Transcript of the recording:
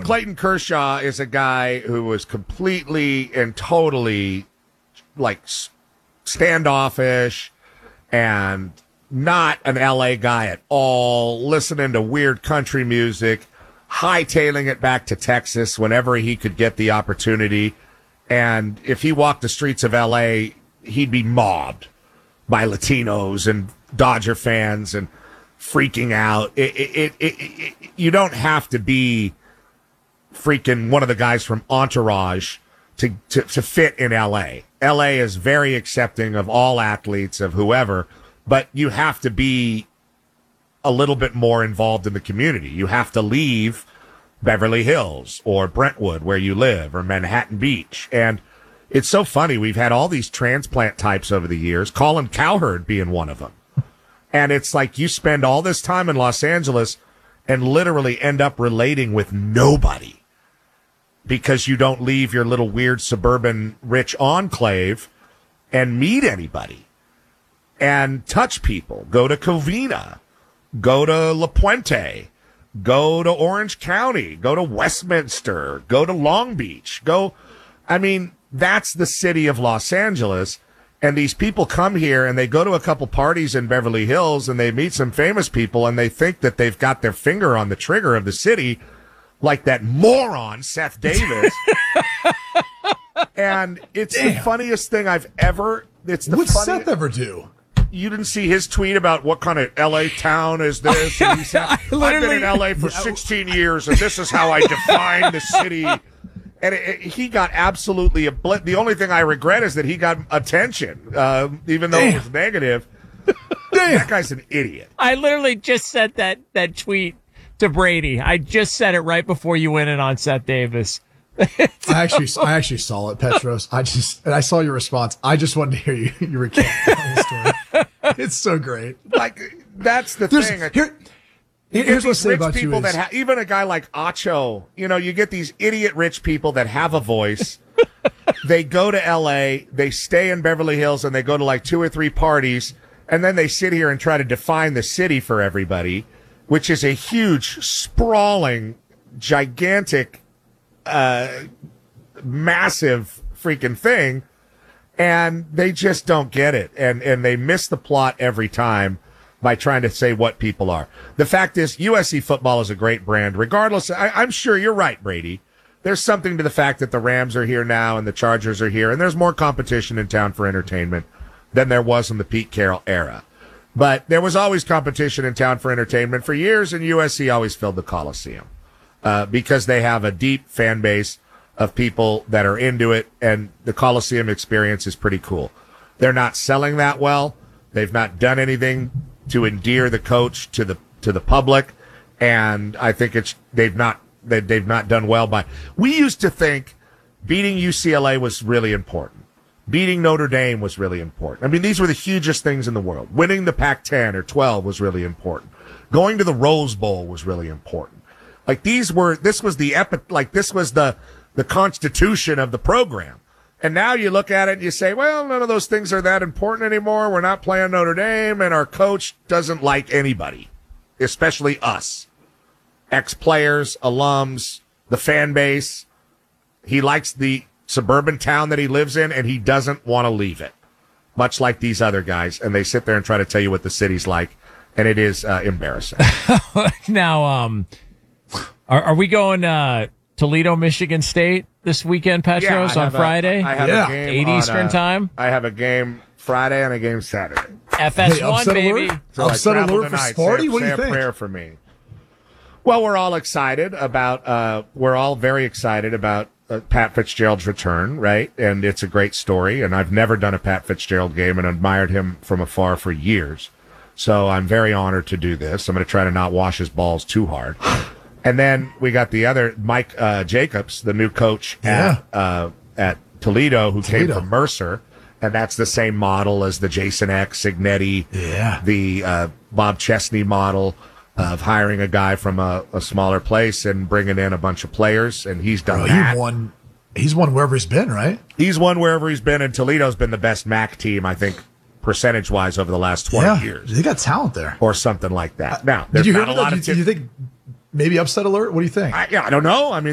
Clayton Kershaw is a guy who was completely and totally like standoffish and not an LA guy at all, listening to weird country music, hightailing it back to Texas whenever he could get the opportunity. And if he walked the streets of LA, he'd be mobbed by Latinos and Dodger fans and freaking out. You don't have to be freaking one of the guys from Entourage to fit in LA. LA is very accepting of all athletes, of whoever, but you have to be a little bit more involved in the community. You have to leave Beverly Hills or Brentwood, where you live, or Manhattan Beach. And it's so funny. We've had all these transplant types over the years, Colin Cowherd being one of them. And it's like you spend all this time in Los Angeles and literally end up relating with nobody because you don't leave your little weird suburban rich enclave and meet anybody and touch people. Go to Covina, go to La Puente, go to Orange County, go to Westminster, go to Long Beach, that's the city of Los Angeles. And these people come here and they go to a couple parties in Beverly Hills and they meet some famous people and they think that they've got their finger on the trigger of the city, like that moron Seth Davis. And it's the funniest thing I've ever. What'd Seth ever do? You didn't see his tweet about what kind of L.A. town is this? And he said, I've been in L.A. for 16 years, and this is how I define the city. And he got absolutely the only thing I regret is that he got attention, even though it was negative. That guy's an idiot. I literally just sent that tweet to Brady. I just said it right before you went in on Seth Davis. I actually saw it, Petros. I saw your response. I just wanted to hear you recount the whole story. It's so great. Like, that's the thing. Here's what's say about people you is, even a guy like Acho, you get these idiot rich people that have a voice. They go to LA, they stay in Beverly Hills, and they go to like 2 or 3 parties, and then they sit here and try to define the city for everybody, which is a huge, sprawling, gigantic, massive freaking thing. And they just don't get it. And they miss the plot every time by trying to say what people are. The fact is, USC football is a great brand. Regardless, I'm sure you're right, Brady. There's something to the fact that the Rams are here now and the Chargers are here, and there's more competition in town for entertainment than there was in the Pete Carroll era. But there was always competition in town for entertainment for years, and USC always filled the Coliseum because they have a deep fan base of people that are into it, and the Coliseum experience is pretty cool. They're not selling that well. They've not done anything to endear the coach to the public, and I think they've not done well by. We used to think beating UCLA was really important. Beating Notre Dame was really important. I mean, these were the hugest things in the world. Winning the Pac-10 or 12 was really important. Going to the Rose Bowl was really important. Like this was the constitution of the program. And now you look at it and you say, well, none of those things are that important anymore. We're not playing Notre Dame, and our coach doesn't like anybody, especially us. Ex-players, alums, the fan base. He likes the suburban town that he lives in, and he doesn't want to leave it, much like these other guys. And they sit there and try to tell you what the city's like, and it is embarrassing. Now, are we going Toledo, Michigan State this weekend, Petros, on Friday? I have a game 8 Eastern time. I have a game Friday and a game Saturday. FS1, baby. So upset alert for Sparty? What do you think? Say a prayer for me. Well, we're all excited about. We're all very excited about Pat Fitzgerald's return, right? And it's a great story. And I've never done a Pat Fitzgerald game and admired him from afar for years. So I'm very honored to do this. I'm going to try to not wash his balls too hard. And then we got the other Mike Jacobs, the new coach at Toledo, who came from Mercer, and that's the same model as the Jason X, Signetti, the Bob Chesney model of hiring a guy from a smaller place and bringing in a bunch of players, and he's done that. He's won wherever he's been, right? He's won wherever he's been, and Toledo's been the best MAC team, I think, percentage-wise over the last 20 years. They got talent there. Or something like that. Now, did there's you not hear a lot of do you think maybe upset alert? What do you think? I don't know. I mean,